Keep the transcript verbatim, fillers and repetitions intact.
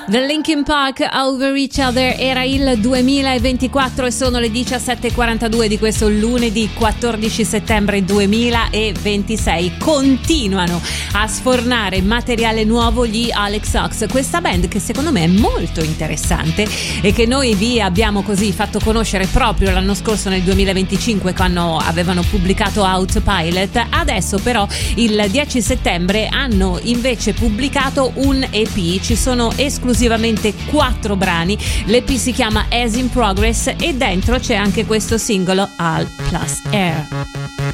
The Linkin Park, Over Each Other. Era il duemilaventiquattro e sono le diciassette e quarantadue di questo lunedì quattordici settembre duemilaventisei. Continuano a sfornare materiale nuovo gli Alex Ox, questa band che secondo me è molto interessante e che noi vi abbiamo così fatto conoscere proprio l'anno scorso nel duemilaventicinque, quando avevano pubblicato Autopilot. Adesso però il dieci settembre hanno invece pubblicato un E P, ci sono esclusivamente quattro brani, l'E P si chiama As in Progress e dentro c'è anche questo singolo Al Plus Air.